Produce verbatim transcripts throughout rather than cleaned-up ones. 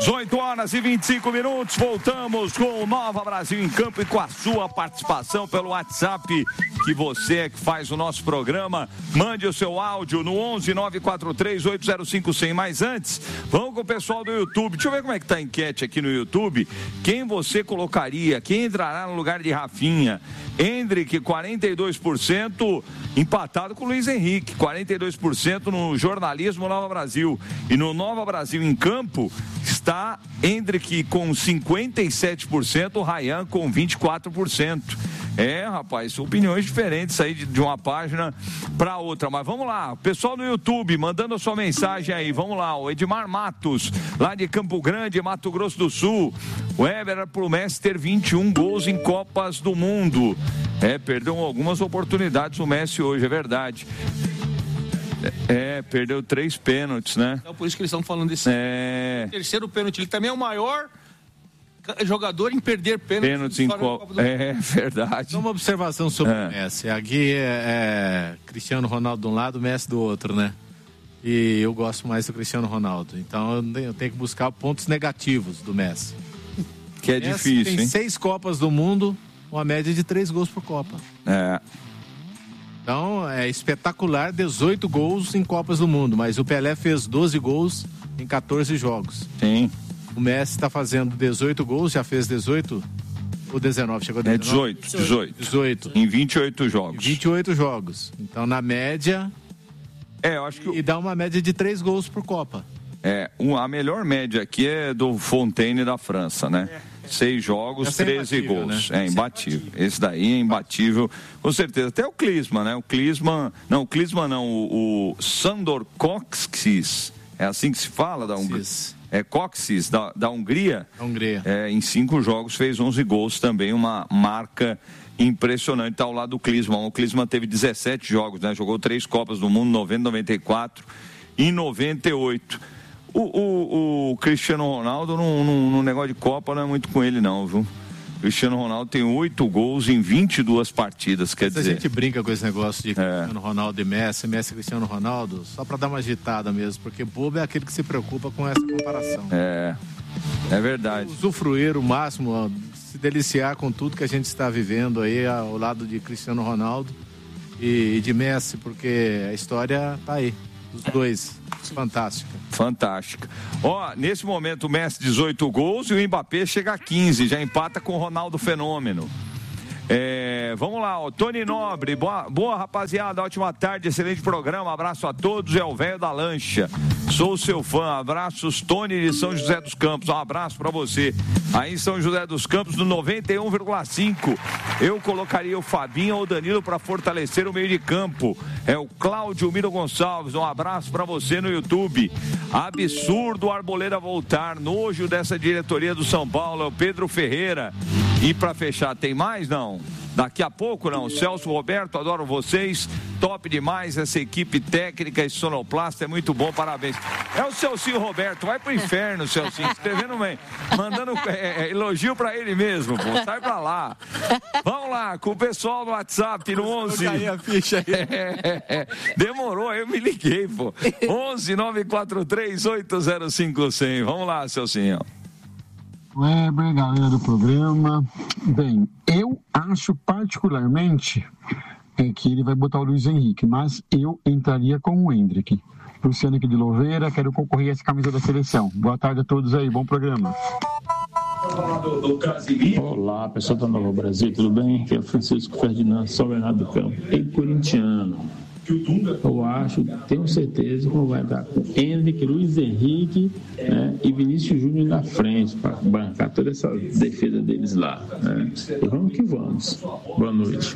dezoito horas e vinte e cinco minutos, voltamos com o Nova Brasil em Campo e com a sua participação pelo WhatsApp, que você é que faz o nosso programa. Mande o seu áudio no onze nove quatro três oito zero cinco zero zero. Mas antes, vamos com o pessoal do YouTube. Deixa eu ver como é que tá a enquete aqui no YouTube. Quem você colocaria? Quem entrará no lugar de Rafinha? Hendrick, quarenta e dois por cento, empatado com o Luiz Henrique, quarenta e dois por cento no jornalismo Nova Brasil. E no Nova Brasil em Campo está Hendrick com cinquenta e sete por cento, o Ryan com vinte e quatro por cento. É, rapaz, opiniões diferentes aí de, de uma página para outra. Mas vamos lá, pessoal no YouTube, mandando a sua mensagem aí. Vamos lá, o Edmar Matos, lá de Campo Grande, Mato Grosso do Sul. O Weber pro Messi ter vinte e um gols em Copas do Mundo. É, perdeu algumas oportunidades o Messi hoje, é verdade. É, perdeu três pênaltis, né? É por isso que eles estão falando desse é... terceiro pênalti. Ele também é o maior jogador em perder pênaltis. Pênaltis em Copa do Mundo. É verdade. Só uma observação sobre é. o Messi. Aqui é, é Cristiano Ronaldo de um lado, Messi do outro, né? E eu gosto mais do Cristiano Ronaldo. Então eu tenho que buscar pontos negativos do Messi. Que é Messi difícil, tem hein? seis Copas do Mundo, uma média de três gols por Copa. É. Então, é espetacular, dezoito gols em Copas do Mundo, mas o Pelé fez doze gols em quatorze jogos. Sim. O Messi está fazendo dezoito gols, já fez dezoito ou dezenove? Chegou a dezenove? É dezoito, dezoito. dezoito. Em vinte e oito jogos. Em vinte e oito jogos. Então, na média... É, eu acho que... E dá uma média de três gols por Copa. É, um, a melhor média aqui é do Fontaine da França, né? É. Seis jogos, Essa treze é imbatível, gols. Né? É imbatível. Esse daí é imbatível, com certeza. Até o Klinsmann, né? O Klinsmann... Não, o Klinsmann não. O, o Sandor Kocsis. É assim que se fala da Hungria? É Kocsis, da, da Hungria. A Hungria. É, em cinco jogos fez onze gols também, uma marca impressionante. Está ao lado do Klinsmann. O Klinsmann teve dezessete jogos, né? Jogou três Copas do Mundo, noventa, noventa e quatro e noventa e oito. O, o, o Cristiano Ronaldo, no, no, no negócio de Copa, não é muito com ele não, viu? O Cristiano Ronaldo tem oito gols em vinte e duas partidas, quer Mas dizer... A gente brinca com esse negócio de Cristiano é. Ronaldo e Messi, Messi e Cristiano Ronaldo, só para dar uma agitada mesmo, porque bobo é aquele que se preocupa com essa comparação. É, é verdade. Usufruir o máximo, ó, se deliciar com tudo que a gente está vivendo aí ao lado de Cristiano Ronaldo e, e de Messi, porque a história tá aí, os dois. Fantástica. Fantástica. Ó, nesse momento o Messi dezoito gols e o Mbappé chega a quinze, já empata com o Ronaldo Fenômeno. É, vamos lá, ó, Tony Nobre, boa, boa rapaziada, ótima tarde, excelente programa, abraço a todos, é o velho da lancha, sou seu fã, abraços, Tony de São José dos Campos, um abraço pra você, aí em São José dos Campos, no noventa e um vírgula cinco, eu colocaria o Fabinho ou o Danilo pra fortalecer o meio de campo, é o Cláudio Miro Gonçalves, um abraço pra você no YouTube, absurdo o Arboleda voltar, nojo dessa diretoria do São Paulo, é o Pedro Ferreira. E para fechar, tem mais? Não. Daqui a pouco, não. Celso Roberto, adoro vocês. Top demais essa equipe técnica e sonoplasta. É muito bom, parabéns. É o Celcinho Roberto. Vai pro inferno, Celcinho. Escrevendo bem. Mandando é, elogio para ele mesmo, pô. Sai pra lá. Vamos lá, com o pessoal no WhatsApp, no onze. A ficha aí. É, é, é. Demorou, eu me liguei, pô. onze nove quatro três oito zero cinco zero. Vamos lá, Celcinho. Weber, galera do programa. Bem, eu acho particularmente é, que ele vai botar o Luiz Henrique, mas eu entraria com o Hendrick. Luciano aqui de Louveira, quero concorrer a essa camisa da seleção. Boa tarde a todos aí, bom programa. Olá, pessoal da Nova Brasil, tudo bem? Aqui é Francisco Ferdinando, São Bernardo do Campo, e corintiano. Eu acho, tenho certeza que vai dar com Hendrick, Luiz Henrique, né, e Vinícius Júnior na frente para bancar toda essa defesa deles lá, né? E vamos que vamos. Boa noite.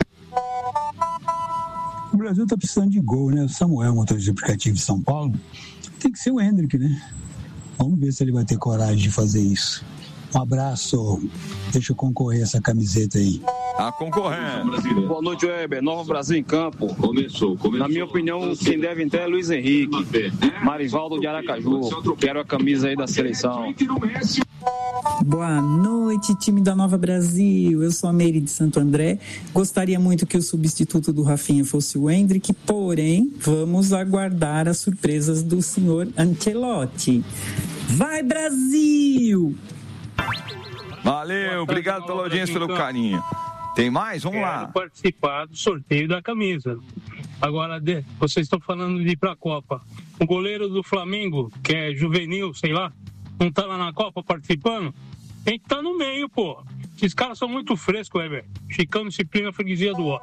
O Brasil está precisando de gol, né? O Samuel, motorista de aplicativo de São Paulo, tem que ser o Hendrick, né? Vamos ver se ele vai ter coragem de fazer isso. Um abraço, deixa eu concorrer a essa camiseta aí. Tá concorrendo. Boa noite, Weber. Nova Brasil em campo. Começou, começou. Na minha opinião, quem deve entrar é Luiz Henrique. Marivaldo de Aracaju. Quero a camisa aí da seleção. Boa noite, time da Nova Brasil. Eu sou a Meire de Santo André. Gostaria muito que o substituto do Rafinha fosse o Hendrick, porém, vamos aguardar as surpresas do senhor Ancelotti. Vai, Brasil! Valeu, obrigado pela audiência, pelo carinho. Tem mais? Vamos lá. Quero participar do sorteio da camisa. Agora, de, vocês estão falando de ir pra Copa. O goleiro do Flamengo, que é juvenil, sei lá, não tá lá na Copa participando? Tem que estar no meio, pô. Esses caras são muito frescos, Weber. Chicão, disciplina, freguesia do ó.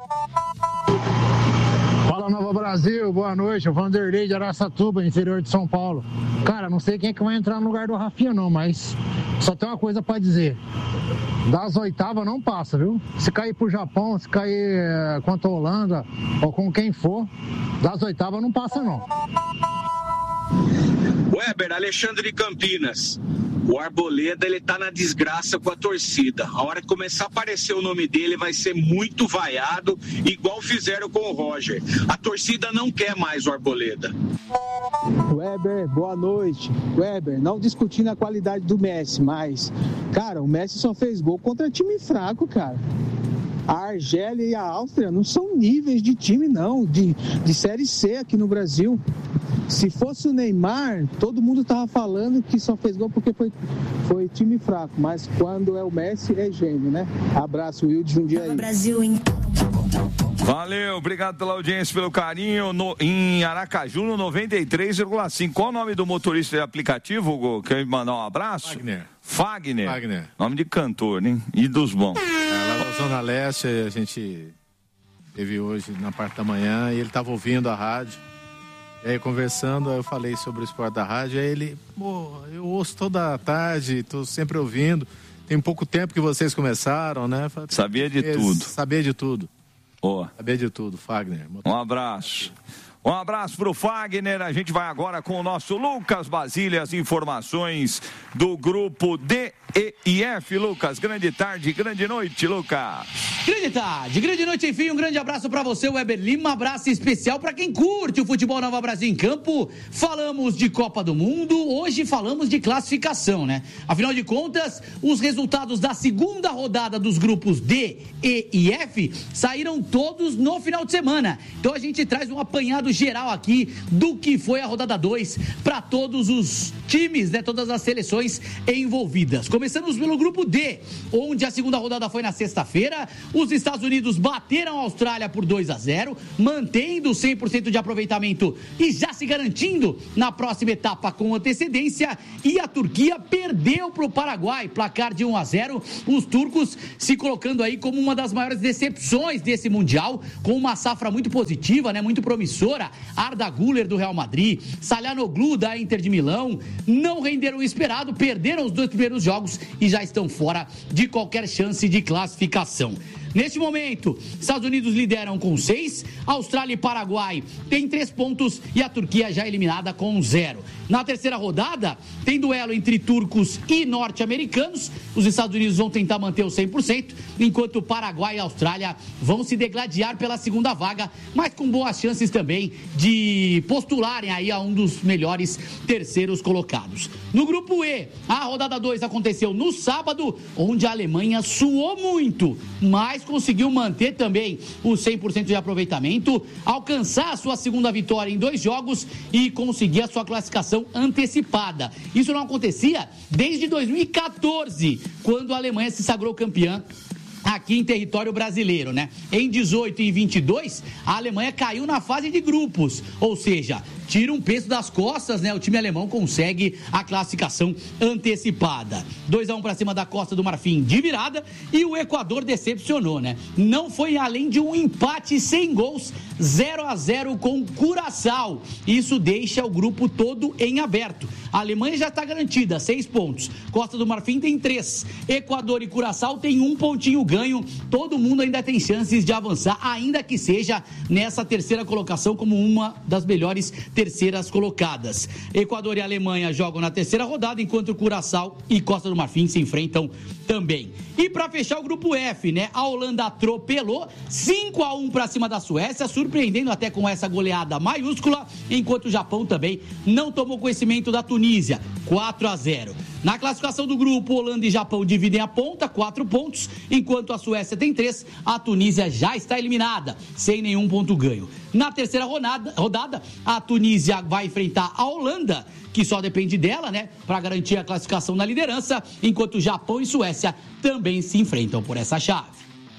Fala, Nova Brasil, boa noite. O Vanderlei de Araçatuba, interior de São Paulo. Cara, não sei quem é que vai entrar no lugar do Rafinha, não, mas só tem uma coisa pra dizer. Das oitavas não passa, viu? Se cair pro Japão, se cair é, contra a Holanda, ou com quem for, das oitavas não passa, não. Weber, Alexandre de Campinas. O Arboleda, ele tá na desgraça com a torcida. A hora que começar a aparecer o nome dele, vai ser muito vaiado, igual fizeram com o Roger. A torcida não quer mais o Arboleda. Weber, boa noite. Weber, não discutindo a qualidade do Messi, mas, cara, o Messi só fez gol contra time fraco, cara. A Argélia e a Áustria não são níveis de time, não, de, de Série C aqui no Brasil. Se fosse o Neymar, todo mundo tava falando que só fez gol porque foi, foi time fraco. Mas quando é o Messi, é gênio, né? Abraço, Will de Jundiaí. Brasil, hein? Valeu, obrigado pela audiência, pelo carinho. No, em Aracaju, no noventa e três vírgula cinco. Qual o nome do motorista de aplicativo, Hugo? Quer me mandar um abraço? Wagner. Fagner. Wagner. Nome de cantor, né? E dos bons. É, lá na Zona Leste, a gente teve hoje na parte da manhã e ele estava ouvindo a rádio. E aí, conversando, eu falei sobre o esporte da rádio. Aí ele, pô, eu ouço toda a tarde, tô sempre ouvindo. Tem pouco tempo que vocês começaram, né? Falei, sabia de tudo. Sabia de tudo. Oh. Sabia de tudo, Fagner. Um abraço. Um abraço pro Fagner. A gente vai agora com o nosso Lucas Basílio, as informações do grupo D E F. Lucas, grande tarde, grande noite, Lucas. Grande tarde, grande noite, enfim, um grande abraço pra você, Weber Lima, abraço especial pra quem curte o futebol Nova Brasil em campo. Falamos de Copa do Mundo, hoje falamos de classificação, né? Afinal de contas, os resultados da segunda rodada dos grupos D, E e F saíram todos no final de semana. Então a gente traz um apanhado geral aqui do que foi a rodada dois para todos os times, né? Todas as seleções envolvidas. Começamos pelo grupo D, onde a segunda rodada foi na sexta-feira. Os Estados Unidos bateram a Austrália por dois a zero, mantendo cem por cento de aproveitamento e já se garantindo na próxima etapa com antecedência. E a Turquia perdeu para o Paraguai, placar de um a zero. Os turcos se colocando aí como uma das maiores decepções desse Mundial, com uma safra muito positiva, né? Muito promissora. Arda Güler do Real Madrid, Çalhanoğlu da Inter de Milão, não renderam o esperado, perderam os dois primeiros jogos e já estão fora de qualquer chance de classificação. Neste momento, Estados Unidos lideram com seis, Austrália e Paraguai têm três pontos e a Turquia já eliminada com zero. Na terceira rodada, tem duelo entre turcos e norte-americanos. Os Estados Unidos vão tentar manter o cem por cento, enquanto o Paraguai e a Austrália vão se degladiar pela segunda vaga, mas com boas chances também de postularem aí a um dos melhores terceiros colocados. No grupo E, a rodada dois aconteceu no sábado, onde a Alemanha suou muito, mas conseguiu manter também o cem por cento de aproveitamento, alcançar a sua segunda vitória em dois jogos e conseguir a sua classificação antecipada. Isso não acontecia desde dois mil e quatorze, quando a Alemanha se sagrou campeã aqui em território brasileiro, né? Em dezoito e vinte e dois, a Alemanha caiu na fase de grupos, ou seja, tira um peso das costas, né? O time alemão consegue a classificação antecipada. dois a um para cima da Costa do Marfim de virada e o Equador decepcionou, né? Não foi além de um empate sem gols, zero a zero com Curaçao. Isso deixa o grupo todo em aberto. A Alemanha já está garantida, seis pontos. Costa do Marfim tem três. Equador e Curaçao tem um pontinho ganho. Todo mundo ainda tem chances de avançar, ainda que seja nessa terceira colocação como uma das melhores terceiras colocadas. Equador e Alemanha jogam na terceira rodada, enquanto Curaçao e Costa do Marfim se enfrentam também. E para fechar o grupo F, né? A Holanda atropelou cinco a um para cima da Suécia, surpreendendo até com essa goleada maiúscula, enquanto o Japão também não tomou conhecimento da Tunísia, quatro a zero. Na classificação do grupo, Holanda e Japão dividem a ponta, quatro pontos, enquanto a Suécia tem três, a Tunísia já está eliminada, sem nenhum ponto ganho. Na terceira rodada, rodada, a Tunísia vai enfrentar a Holanda, que só depende dela, né, para garantir a classificação na liderança, enquanto Japão e Suécia também se enfrentam por essa chave.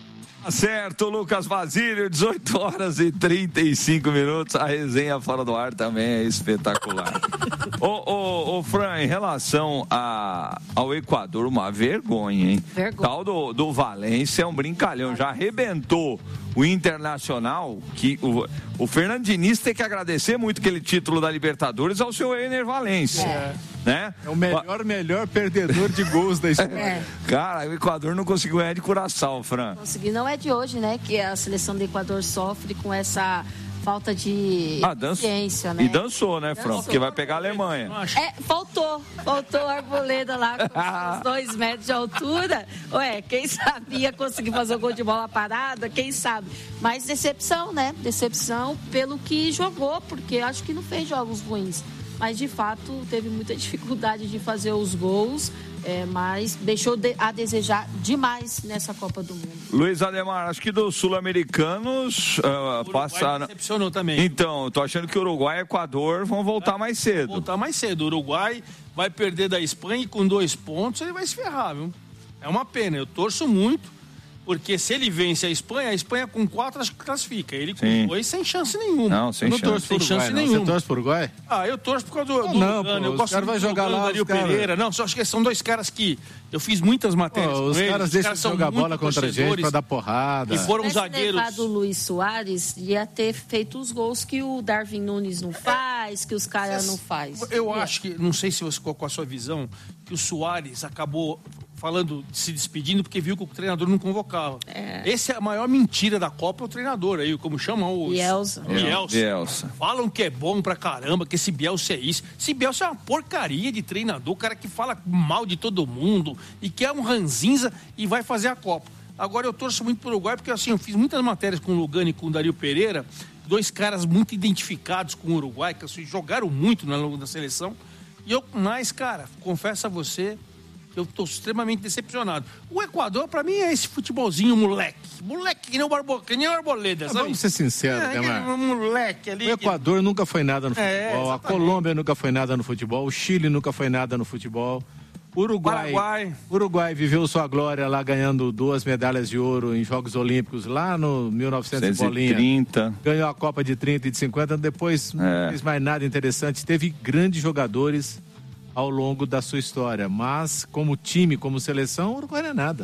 Certo, Lucas Basílio, dezoito horas e trinta e cinco minutos. A resenha fora do ar também é espetacular. ô, ô, ô, Fran, em relação a, ao Equador, uma vergonha, hein? Vergonha. Tal do, do Valência é um brincalhão. Já arrebentou o Internacional, que o, o Fernando Diniz tem que agradecer muito aquele título da Libertadores ao seu Ener Valência. É. Né? É o melhor, melhor perdedor de gols da história. É. Cara, o Equador não conseguiu ganhar de Curaçao, Fran. Consegui, não é de hoje, né? Que a seleção do Equador sofre com essa falta de ah, eficiência, né? E dançou, né, Fran? Dançou. Porque vai pegar a Alemanha. É, faltou. Faltou a Arboleda lá com os dois metros de altura. Ué, quem sabia conseguir fazer o gol de bola parada? Quem sabe? Mas decepção, né? Decepção pelo que jogou, porque acho que não fez jogos ruins. Mas, de fato, teve muita dificuldade de fazer os gols, é, mas deixou de, a desejar demais nessa Copa do Mundo. Luiz Ademar, acho que dos sul-americanos uh, passaram... decepcionou também. Então, tô achando que Uruguai e Equador vão voltar mais cedo. Vão voltar mais cedo. O Uruguai vai perder da Espanha e com dois pontos ele vai se ferrar, viu? É uma pena, eu torço muito. Porque se ele vence a Espanha, a Espanha com quatro acho que classifica. Ele com Sim. dois sem chance nenhuma. Não, sem eu não chance. torço sem Uruguai, chance não. nenhuma. Você torce pro Uruguai? Ah, eu torço por causa do, não, do não, Lugano. Pô, eu gosto cara vai jogar lá, Dario Pereira. Não, só acho que são dois caras que eu fiz muitas matérias pô, com os eles. Caras os deixam caras de jogar bola contra a gente pra dar porrada. E foram Se zagueiros. Se levado o Luiz Soares, ia ter feito os gols que o Darwin Nunes não faz, que os caras não faz. Eu é. acho que, não sei se você ficou com a sua visão, que o Soares acabou falando, se despedindo, porque viu que o treinador não convocava. É. Essa é a maior mentira da Copa, é o treinador aí, como chamam os... Bielsa. Bielsa. Bielsa. Falam que é bom pra caramba, que esse Bielsa é isso. Esse Bielsa é uma porcaria de treinador, o cara que fala mal de todo mundo e que é um ranzinza e vai fazer a Copa. Agora eu torço muito pro Uruguai, porque assim, eu fiz muitas matérias com o Lugano e com o Dario Pereira, dois caras muito identificados com o Uruguai, que assim, jogaram muito ao longo da seleção. E eu, mais, cara, confesso a você... Eu estou extremamente decepcionado. O Equador, para mim, é esse futebolzinho moleque. Moleque, que nem o, Barbo... que nem o Arboleda, sabe? Vamos ser sinceros, é, Gamar. Um moleque ali. O Equador que... nunca foi nada no futebol. É, a Colômbia nunca foi nada no futebol. O Chile nunca foi nada no futebol. O Uruguai, Paraguai. Uruguai viveu sua glória lá ganhando duas medalhas de ouro em Jogos Olímpicos lá no mil e novecentos e bolinha. trinta. Ganhou a Copa de trinta e de cinquenta. Depois é. não fez mais nada interessante. Teve grandes jogadores ao longo da sua história, mas como time, como seleção, o Uruguai não é nada.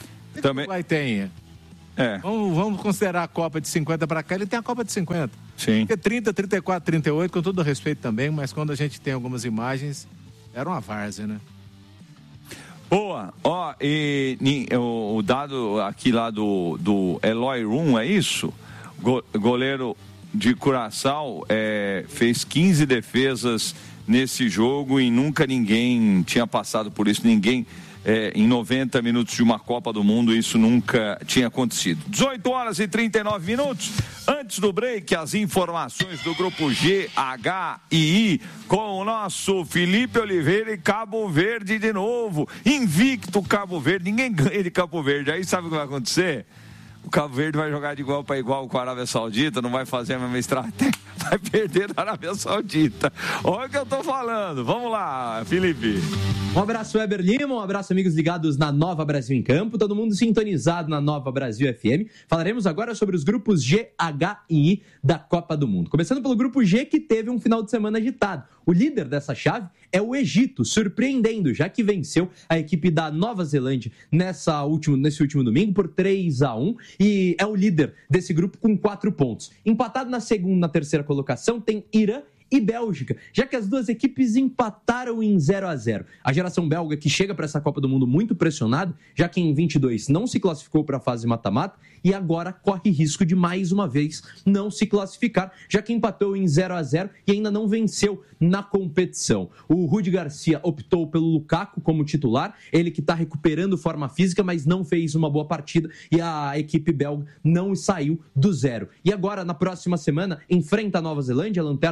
O Também... Uruguai tem. É. Vamos, vamos considerar a Copa de cinquenta para cá, ele tem a Copa de cinquenta. Sim. Porque trinta, trinta e quatro, trinta e oito, com todo respeito também, mas quando a gente tem algumas imagens, era uma várzea, né? Boa, ó, e, e o, o dado aqui lá do, do Eloy Rum, é isso? Go, goleiro de Curaçao, é, fez quinze defesas nesse jogo e nunca ninguém tinha passado por isso, ninguém é, em noventa minutos de uma Copa do Mundo, isso nunca tinha acontecido. dezoito horas e trinta e nove minutos, antes do break, as informações do grupo G, H e I, com o nosso Felipe Oliveira e Cabo Verde de novo, invicto Cabo Verde, ninguém ganha de Cabo Verde, aí sabe o que vai acontecer? O Cabo Verde vai jogar de igual para igual com a Arábia Saudita, não vai fazer a mesma estratégia, vai perder da Arábia Saudita. Olha o que eu tô falando. Vamos lá, Felipe. Um abraço, Weber Lima, um abraço, amigos ligados na Nova Brasil em Campo, todo mundo sintonizado na Nova Brasil F M. Falaremos agora sobre os grupos G, H e I da Copa do Mundo. Começando pelo grupo G, que teve um final de semana agitado. O líder dessa chave é o Egito, surpreendendo, já que venceu a equipe da Nova Zelândia nessa último, nesse último domingo por três a um e é o líder desse grupo com quatro pontos. Empatado na segunda e na terceira colocação tem Irã e Bélgica, já que as duas equipes empataram em zero a zero. A geração belga que chega para essa Copa do Mundo muito pressionada, já que em vinte e dois não se classificou para a fase mata-mata e agora corre risco de mais uma vez não se classificar, já que empatou em zero a zero e ainda não venceu na competição. O Rudi Garcia optou pelo Lukaku como titular, ele que está recuperando forma física, mas não fez uma boa partida e a equipe belga não saiu do zero. E agora, na próxima semana, enfrenta a Nova Zelândia, a lanterna do grupo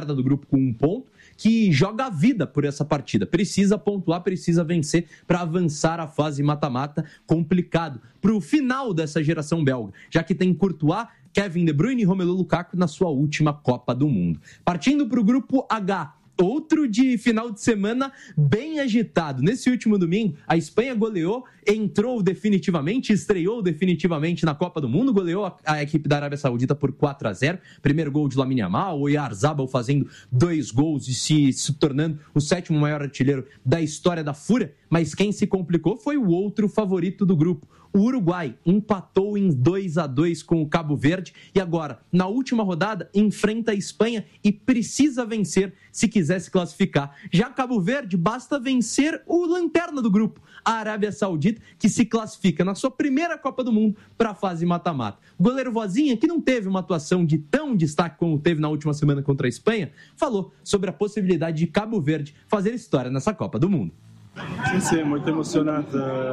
com um ponto, que joga a vida por essa partida. Precisa pontuar, precisa vencer para avançar a fase mata-mata, complicado para o final dessa geração belga, já que tem Courtois, Kevin De Bruyne e Romelu Lukaku na sua última Copa do Mundo. Partindo para o grupo H, outro de final de semana bem agitado. Nesse último domingo, a Espanha goleou, entrou definitivamente, estreou definitivamente na Copa do Mundo, goleou a, a equipe da Arábia Saudita por quatro a zero. Primeiro gol de Lamine Yamal, o Oyarzabal fazendo dois gols e se, se tornando o sétimo maior artilheiro da história da Fúria. Mas quem se complicou foi o outro favorito do grupo. O Uruguai empatou em dois a dois com o Cabo Verde e agora, na última rodada, enfrenta a Espanha e precisa vencer se quiser se classificar. Já Cabo Verde, basta vencer o lanterna do grupo, a Arábia Saudita, que se classifica na sua primeira Copa do Mundo para a fase mata-mata. O goleiro Vozinha, que não teve uma atuação de tão destaque como teve na última semana contra a Espanha, falou sobre a possibilidade de Cabo Verde fazer história nessa Copa do Mundo. Sim, sim, muito emocionante.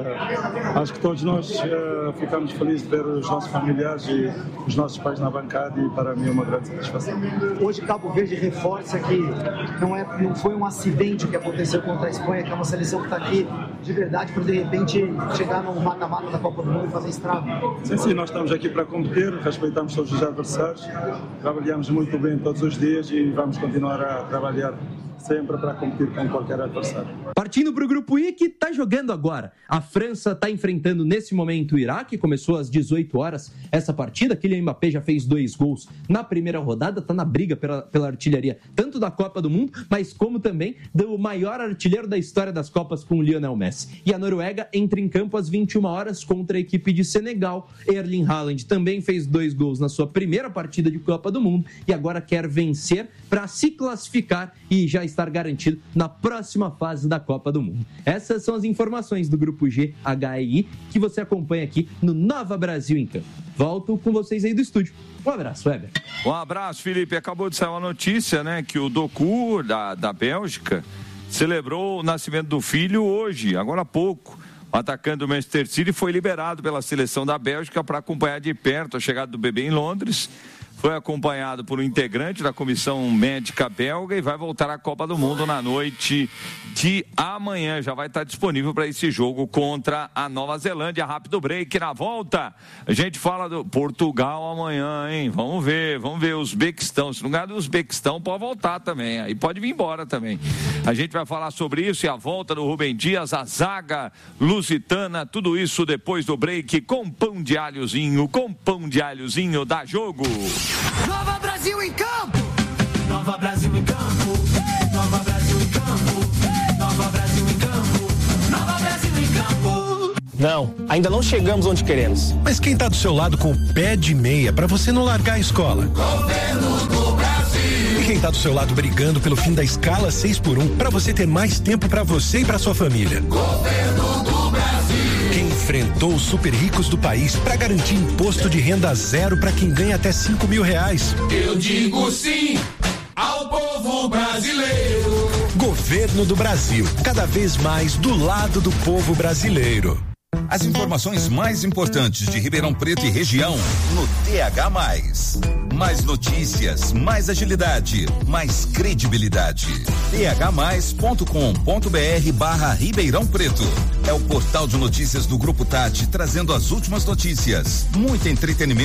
Uh, acho que todos nós uh, ficamos felizes de ver os nossos familiares e os nossos pais na bancada e para mim é uma grande satisfação. Hoje Cabo Verde reforça que não, é, não foi um acidente que aconteceu contra a Espanha, que é uma seleção que está aqui de verdade para de repente chegar no mata-mata da Copa do Mundo e fazer estrago. Sim, sim, nós estamos aqui para competir, respeitamos todos os adversários, trabalhamos muito bem todos os dias e vamos continuar a trabalhar sempre para competir com qualquer adversário. Partindo para o grupo I, que está jogando agora. A França está enfrentando nesse momento o Iraque, começou às dezoito horas essa partida. Kylian Mbappé já fez dois gols na primeira rodada, está na briga pela, pela artilharia, tanto da Copa do Mundo, mas como também do maior artilheiro da história das Copas com o Lionel Messi. E a Noruega entra em campo às vinte e uma horas contra a equipe de Senegal. Erling Haaland também fez dois gols na sua primeira partida de Copa do Mundo e agora quer vencer para se classificar e já estar garantido na próxima fase da Copa do Mundo. Essas são as informações do Grupo G, H e I que você acompanha aqui no Nova Brasil em Campo. Volto com vocês aí do estúdio. Um abraço, Weber. Um abraço, Felipe. Acabou de sair uma notícia, né, que o Doku, da, da Bélgica, celebrou o nascimento do filho hoje, agora há pouco. O atacante do Manchester City foi liberado pela seleção da Bélgica para acompanhar de perto a chegada do bebê em Londres. Foi acompanhado por um integrante da comissão médica belga e vai voltar à Copa do Mundo na noite de amanhã. Já vai estar disponível para esse jogo contra a Nova Zelândia. Rápido break. Na volta, a gente fala do Portugal amanhã, hein? Vamos ver, vamos ver. Uzbequistão. Se não ganhar do Uzbequistão, pode voltar também. Aí pode vir embora também. A gente vai falar sobre isso e a volta do Rubem Dias, a zaga lusitana. Tudo isso depois do break com pão de alhozinho, com pão de alhozinho da Jogo. Nova Brasil em campo! Nova Brasil em campo! Nova Brasil em campo! Nova Brasil em campo! Nova Brasil em campo! Não, ainda não chegamos onde queremos. Mas quem tá do seu lado com o pé de meia pra você não largar a escola? Governo do Brasil! E quem tá do seu lado brigando pelo fim da escala seis por um pra você ter mais tempo pra você e pra sua família? Governo do Brasil! Quem enfrentou os super ricos do país para garantir imposto de renda zero para quem ganha até cinco mil reais. Eu digo sim ao povo brasileiro. Governo do Brasil, cada vez mais do lado do povo brasileiro. As informações mais importantes de Ribeirão Preto e região no T H mais. Mais notícias, mais agilidade, mais credibilidade. T H mais ponto com ponto B R barra Ribeirão Preto. É o portal de notícias do Grupo Tati, trazendo as últimas notícias. Muito entretenimento.